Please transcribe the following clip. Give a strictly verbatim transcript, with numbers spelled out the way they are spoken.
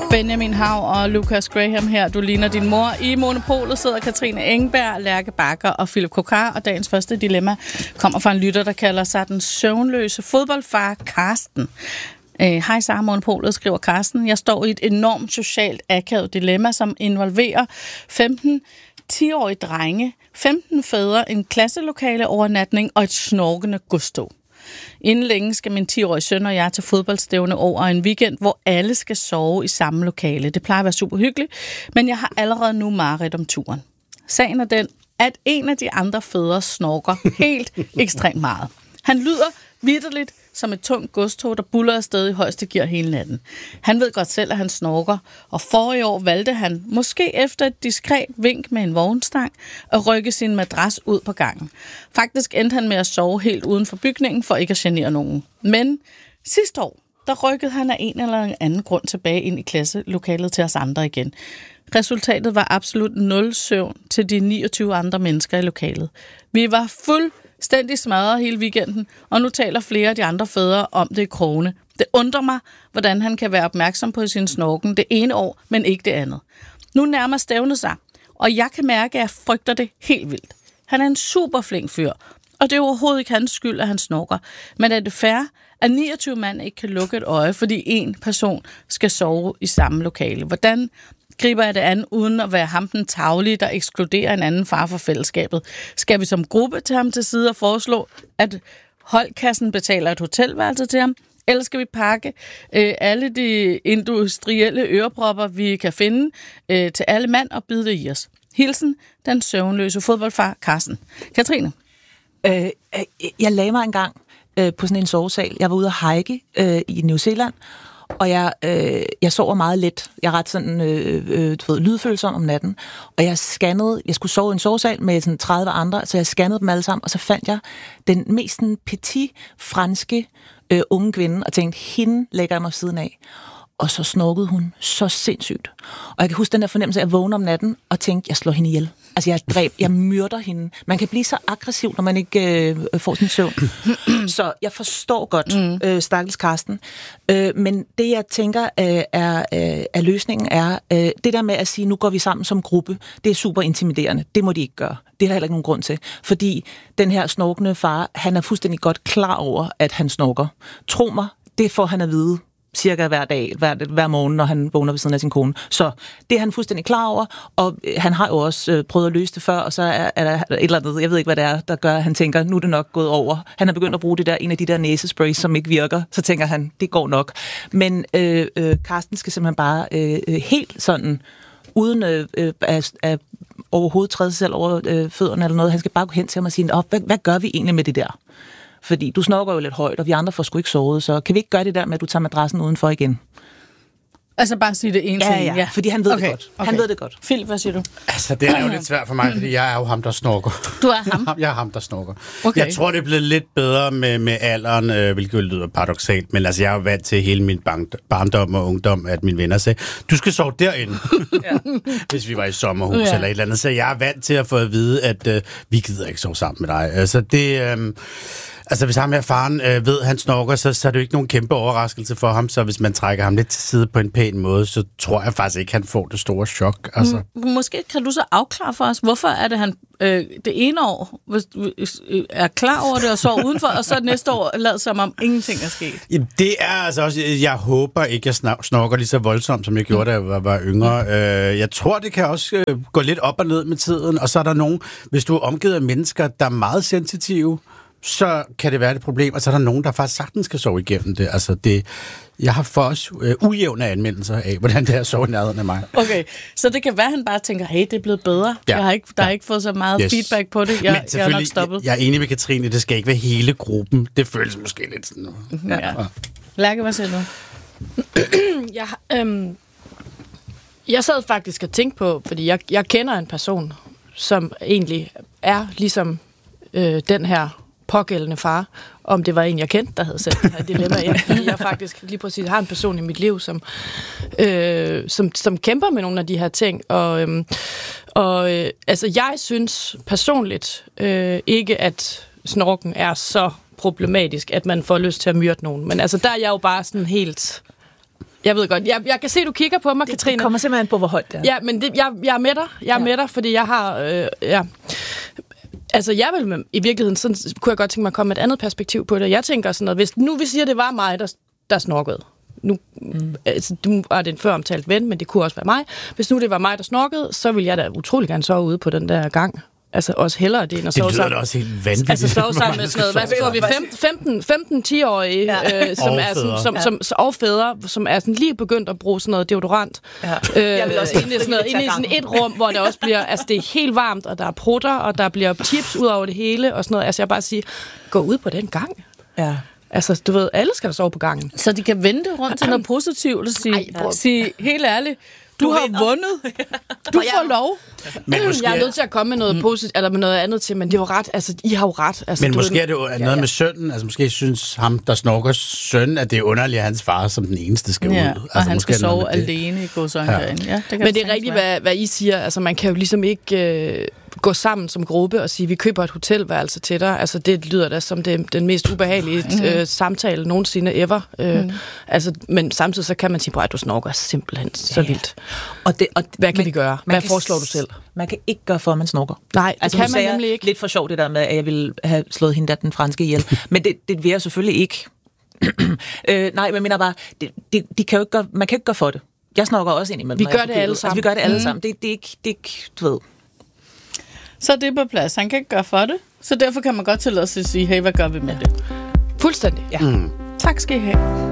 Benjamin Hav og Lucas Graham her. Du ligner din mor. I Monopolet sidder Katrine Engberg, Lærke Bakker og Philip Kokar. Og dagens første dilemma kommer fra en lytter, der kalder sig den søvnløse fodboldfar Karsten. Hej Sara Monopolet, skriver Karsten. Jeg står i et enormt socialt akavet dilemma, som involverer femten ti-årige drenge, femten fædre, en klasselokale overnatning og et snorkende godstog. Inden længe skal min ti-årige søn og jeg til fodboldstævne over en weekend, hvor alle skal sove i samme lokale. Det plejer at være super hyggeligt, men jeg har allerede nu mareridt om turen. Sagen er den, at en af de andre fædre snorker helt ekstremt meget. Han lyder vitterligt som et tungt godstog, der buller afsted i højeste gear hele natten. Han ved godt selv, at han snorker, og forrige år valgte han, måske efter et diskret vink med en vognstang, at rykke sin madras ud på gangen. Faktisk endte han med at sove helt uden for bygningen, for ikke at genere nogen. Men sidste år, der rykkede han af en eller anden grund tilbage ind i klasselokalet til os andre igen. Resultatet var absolut nul søvn til de niogtyve andre mennesker i lokalet. Vi var fuld stændig smadret hele weekenden, og nu taler flere af de andre fædre om det i krogene. Det undrer mig, hvordan han kan være opmærksom på sin snorken det ene år, men ikke det andet. Nu nærmer stævnet sig, og jeg kan mærke, at jeg frygter det helt vildt. Han er en super flink fyr, og det er overhovedet ikke hans skyld, at han snorker. Men er det fair, at niogtyve mand ikke kan lukke et øje, fordi en person skal sove i samme lokale? Hvordan griber jeg det an, uden at være ham den tavlige, der ekskluderer en anden far fra fællesskabet? Skal vi som gruppe tage ham til side og foreslå, at holdkassen betaler et hotelværelse til ham? Eller skal vi pakke øh, alle de industrielle ørepropper, vi kan finde, øh, til alle mand og bide det i os? Hilsen, den søvnløse fodboldfar Carsten. Katrine? Øh, jeg lagde mig engang øh, på sådan en sovesal. Jeg var ude at hike øh, i New Zealand, og jeg, øh, jeg sover meget let. Jeg er ret sådan, øh, øh, du ved, lydfølsom om natten. Og jeg scannede, jeg skulle sove i en sovesal med sådan tredive andre, så jeg scannede dem alle sammen, og så fandt jeg den mest sådan, petit, franske øh, unge kvinde, og tænkte, hende lægger jeg mig siden af. Og så snorkede hun så sindssygt. Og jeg kan huske den der fornemmelse, at jeg vågnede om natten og tænkte, jeg slår hende ihjel. Altså, jeg dræb, jeg myrder hende. Man kan blive så aggressiv, når man ikke øh, får sin søvn. Så jeg forstår godt, mm. øh, stakkels Karsten. Øh, men det, jeg tænker, øh, er, øh, er løsningen, er øh, det der med at sige, nu går vi sammen som gruppe. Det er super intimiderende. Det må de ikke gøre. Det er der heller ikke nogen grund til. Fordi den her snorkende far, han er fuldstændig godt klar over, at han snorker. Tro mig, det får han at vide cirka hver dag, hver, hver morgen, når han vågner ved siden af sin kone. Så det er han fuldstændig klar over, og han har jo også øh, prøvet at løse det før, og så er, er der et eller andet, jeg ved ikke, hvad det er, der gør, at han tænker, nu er det nok gået over. Han har begyndt at bruge det der, en af de der næsesprays, som ikke virker, så tænker han, det går nok. Men øh, øh, Karsten skal simpelthen bare øh, helt sådan, uden øh, øh, at, at overhovedet træde sig selv over øh, fødderne eller noget, han skal bare gå hen til ham og sige, oh, hvad, hvad gør vi egentlig med det der? Fordi du snorker jo lidt højt, og vi andre får sgu ikke sovet, så kan vi ikke gøre det der med, at du tager madrassen udenfor igen? Altså bare sige det ene ja, ting. Ja, ja, fordi han ved okay. det godt. Okay. Han ved det godt. Philip, hvad siger du? Altså, det er jo lidt svært for mig, fordi jeg er jo ham, der snorker. Du er ham? Jeg er ham, der snorker. Okay. Jeg tror, det er blevet lidt bedre med, med alderen, øh, hvilket lyder paradoksalt, men altså, jeg er jo vant til hele min barndom og ungdom, at mine venner sagde, du skal sove derinde, ja. Hvis vi var i sommerhus ja. Eller et eller andet. Så jeg er vant til at få at vide, at øh, vi gider ikke sove sammen med dig. Altså, det... Øh, Altså, hvis ham her faren øh, ved, at han snorker, så, så er det jo ikke nogen kæmpe overraskelse for ham. Så hvis man trækker ham lidt til side på en pæn måde, så tror jeg faktisk ikke, han får det store chok. Altså. Måske kan du så afklare for os, hvorfor er det, han øh, det ene år hvis, øh, er klar over det og sover udenfor, og så næste år lader som om ingenting er sket? Jamen, det er altså også... Jeg håber ikke, jeg snorker lige så voldsomt, som jeg gjorde, da jeg var, var yngre. Øh, jeg tror, det kan også øh, gå lidt op og ned med tiden. Og så er der nogen... Hvis du er omgivet af mennesker, der er meget sensitive, så kan det være et problem, og så er der nogen, der faktisk sagtens skal sove igennem det. Altså, det, jeg har for os øh, ujævne anmeldelser af, hvordan det er at sove i nærheden af mig. Okay, så det kan være, at han bare tænker, hey, det er blevet bedre. Ja. Jeg har ikke, der ja. har ikke fået så meget yes. feedback på det. Jeg, jeg er nok stoppet. Jeg, jeg er enig med Katrine, det skal ikke være hele gruppen. Det føles måske lidt sådan noget. Ja. Ja. Lærke, hvad siger du? jeg, øhm, jeg sad faktisk og tænkte på, fordi jeg, jeg kender en person, som egentlig er ligesom øh, den her pågældende far, om det var en, jeg kendte, der havde sat det her dilemma ind, fordi jeg faktisk lige præcis har en person i mit liv, som, øh, som, som kæmper med nogle af de her ting, og, øh, og øh, altså, jeg synes personligt øh, ikke, at snorken er så problematisk, at man får lyst til at myrde nogen, men altså, der er jeg jo bare sådan helt Jeg ved godt. Jeg, jeg kan se, du kigger på mig, det, Katrine. Det kommer simpelthen på, hvor højt det er. Ja, men det, jeg, jeg er med dig. Jeg er ja. med dig, fordi jeg har... Øh, ja. Altså, jeg vil med, i virkeligheden, sådan kunne jeg godt tænke mig at komme med et andet perspektiv på det. Jeg tænker sådan noget, hvis nu vi siger, det var mig, der, der snorkede. Nu, mm. altså, du er det en før omtalt ven, men det kunne også være mig. Hvis nu det var mig, der snorkede, så ville jeg da utrolig gerne sove ude på den der gang. Altså også hellere det, end at sove sammen. Det lyder også helt vanvittigt. Altså sove sammen med sådan noget. Hvad så vi? femten, femten ti-årige, ja. øh, som er sådan, som, som, som, og fædre, som er sådan lige begyndt at bruge sådan noget deodorant. Ja. Øh, jeg vil også inde i sådan, noget, inde i sådan et rum, hvor det også bliver, altså det er helt varmt, og der er prutter, og der bliver chips ud over det hele, og sådan noget. Altså jeg bare sige, gå ud på den gang. Ja. Altså, du ved, alle skal der sove på gangen. Så de kan vente rundt til noget positivt og sige, Ej, sige helt ærligt, du, du har vundet. Du får lov. Men måske... Jeg er nødt til at komme med noget positivt, eller med noget andet til, men det er jo ret. Altså, I har jo ret. Altså, men måske ved... er det jo noget ja, ja. med sønnen. Altså, måske synes ham, der snorker søn, at det er underligt, at hans far som den eneste skal ja, ud. Altså, og han skal sove alene i godsøjne. Ja. Ja, men det er rigtigt, hvad, hvad I siger. Altså, man kan jo ligesom ikke... Øh... gå sammen som gruppe og sige, vi køber et hotelværelse til dig. Altså, det lyder da som det, den mest ubehagelige mm. øh, samtale nogensinde ever. Øh, mm. altså, men samtidig så kan man sige, at du snorker simpelthen så vildt. Og det, og Hvad kan man, vi gøre? Hvad foreslår du selv? Man kan ikke gøre for, at man snorker. Nej, det altså, kan man nemlig ikke. Lidt for sjovt det der med, at jeg ville have slået hende der den franske ihjel. Men det, det vil jeg selvfølgelig ikke. øh, nej, men jeg mener bare, det, det, de kan jo ikke gøre, man kan ikke gøre for det. Jeg snorker også ind imellem. Vi gør det alle sammen. Altså, vi gør det alle mm. sammen. Det, det, er ikke, det er ikke, du ved... Så det er på plads. Han kan ikke gøre for det. Så derfor kan man godt tillade sig at sige, hey, hvad gør vi med det? Fuldstændig. Ja. Mm. Tak skal I have.